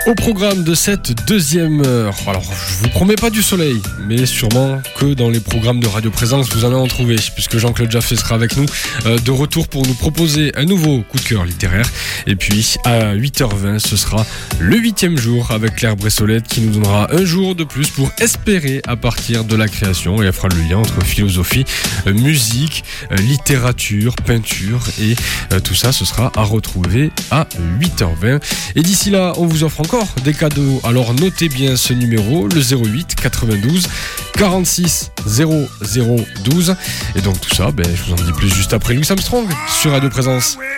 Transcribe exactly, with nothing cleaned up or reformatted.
Au programme de cette deuxième heure, alors je vous promets pas du soleil, mais sûrement que dans les programmes de Radio Présence vous allez en trouver, puisque Jean-Claude Jaffé sera avec nous euh, de retour pour nous proposer un nouveau coup de cœur littéraire. Et puis à huit heures vingt, ce sera le huitième jour avec Claire Bressolette qui nous donnera un jour de plus pour espérer à partir de la création, et elle fera le lien entre philosophie, euh, musique, euh, littérature, peinture, et euh, tout ça ce sera à retrouver à huit heures vingt. Et d'ici là, on vous offre encore des cadeaux, alors notez bien ce numéro, le zéro huit quatre-vingt-douze quarante-six zéro zéro douze. Et donc tout ça, ben, je vous en dis plus juste après Louis Armstrong sur Radio Présence.